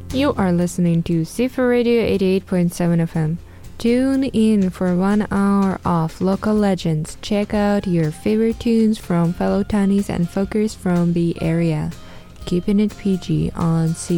You are listening to Sifa Radio 88.7 FM. Tune in for 1 hour of local legends. Check out your favorite tunes from fellow Townies and folkers from the area. Keeping it PG on